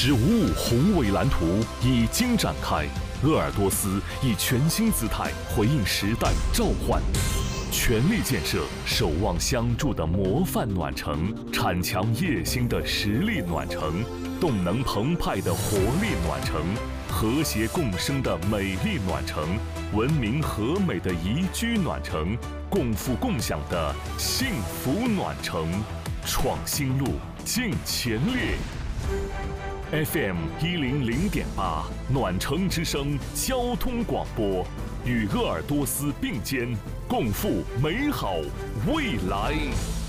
“15+5”宏伟蓝图已经展开，鄂尔多斯以全新姿态回应时代召唤，全力建设守望相助的模范暖城，铲强业兴的实力暖城，动能澎湃的活力暖城，和谐共生的美丽暖城，文明和美的宜居暖城，共富共享的幸福暖城。创新路，进前列。FM 100.8暖城之声交通广播，与鄂尔多斯并肩，共赴美好未来。